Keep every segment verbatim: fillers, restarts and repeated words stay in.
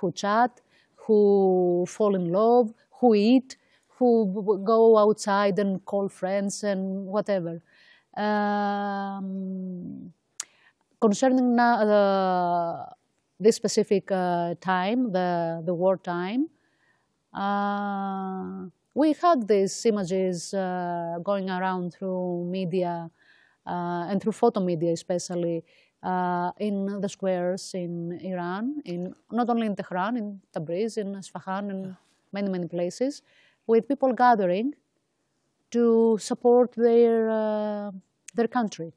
who chat, who fall in love, who eat, who go outside and call friends and whatever. Um, concerning now, uh, this specific uh, time, the, the war time, uh, we had these images uh, going around through media uh, and through photo media especially uh, in the squares in Iran, in, not only in Tehran, in Tabriz, in Isfahan, and many, many places, with people gathering to support their, uh, their country.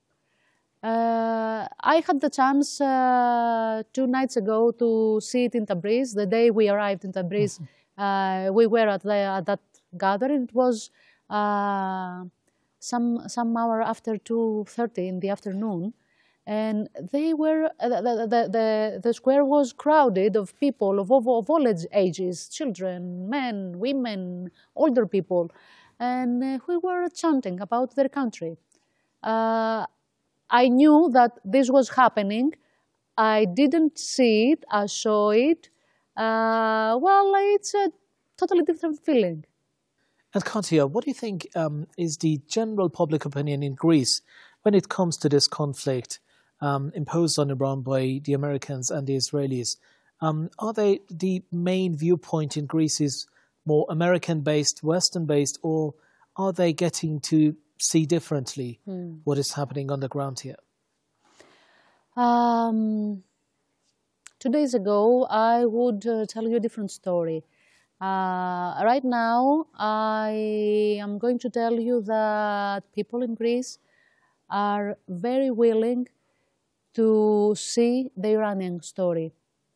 Uh, I had the chance uh, two nights ago to see it in Tabriz. The day we arrived in Tabriz, mm-hmm. uh, we were at, the, at that gathering. It was uh, some, some hour after two thirty in the afternoon. And they were, uh, the, the, the, the square was crowded of people of, of, of all ages, children, men, women, older people. And uh, we were chanting about their country. Uh, I knew that this was happening. I didn't see it, I saw it. Uh, well, it's a totally different feeling. And Katia, what do you think um, is the general public opinion in Greece when it comes to this conflict um, imposed on Iran by the Americans and the Israelis? Um, are they the main viewpoint in Greece is more American-based, Western-based, or are they getting to see differently hmm. what is happening on the ground here? Um, two days ago, I would uh, tell you a different story. Uh, right now, I am going to tell you that people in Greece are very willing to see the Iranian story.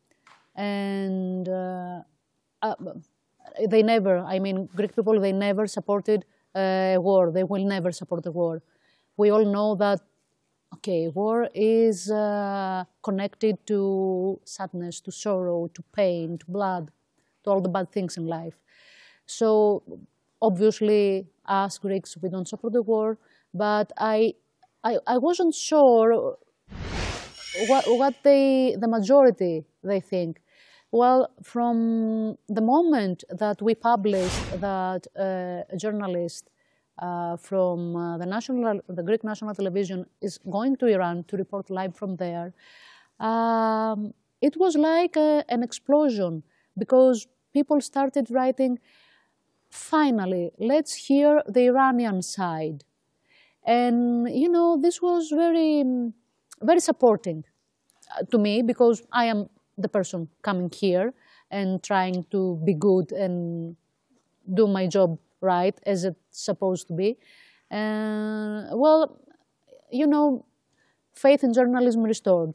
And uh, uh, they never, I mean, Greek people, they never supported a war. They will never support a war. We all know that, okay, war is uh, connected to sadness, to sorrow, to pain, to blood, to all the bad things in life. So, obviously, us Greeks, we don't support the war, but I, I, I wasn't sure what, what they, the majority, they think. Well, from the moment that we published that uh, a journalist uh, from uh, the, national, the Greek national television is going to Iran to report live from there, um, it was like a, an explosion, because people started writing, finally, let's hear the Iranian side. And, you know, this was very, very supporting to me, because I am the person coming here and trying to be good and do my job right as it's supposed to be. Uh, well, you know, faith in journalism restored.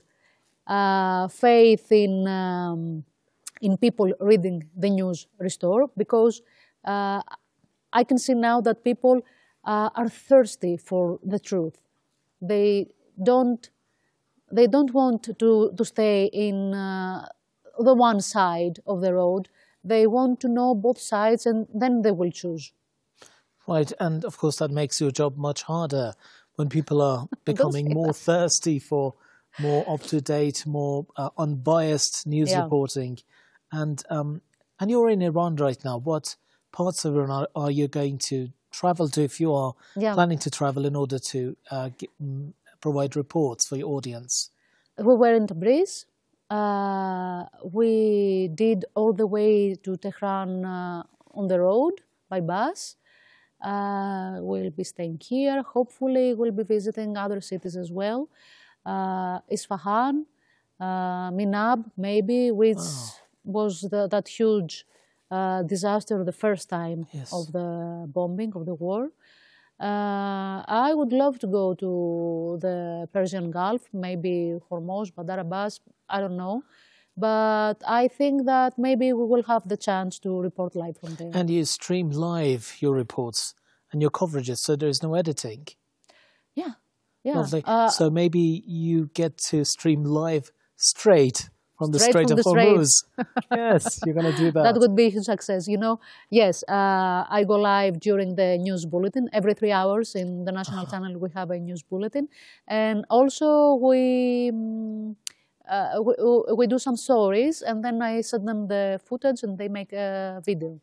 Uh, faith in, um, in people reading the news restored, because uh, I can see now that people uh, are thirsty for the truth. They don't They don't want to, to stay in uh, the one side of the road. They want to know both sides, and then they will choose. Right, and of course that makes your job much harder when people are becoming more thirsty for more up-to-date, more uh, unbiased news yeah. reporting. And, um, and you're in Iran right now. What parts of Iran are, are you going to travel to, if you are yeah. planning to travel, in order to uh, get, um, provide reports for your audience? We were in Tabriz. Uh, we did all the way to Tehran uh, on the road by bus. Uh, we'll be staying here. Hopefully, we'll be visiting other cities as well. Uh, Isfahan, uh, Minab, maybe, which oh. was the, that huge uh, disaster the first time yes. of the bombing of the war. Uh, I would love to go to the Persian Gulf, maybe Hormuz, Badar Abbas, I don't know. But I think that maybe we will have the chance to report live from there. And you stream live your reports and your coverages, so there's no editing? Yeah, yeah. Lovely. Uh, so maybe you get to stream live straight from the Strait of Hormuz. Yes, you're going to do that. That would be a huge success. You know, yes, uh, I go live during the news bulletin. Every three hours in the national uh-huh. channel, we have a news bulletin. And also, we, um, uh, we, we do some stories, and then I send them the footage, and they make a video.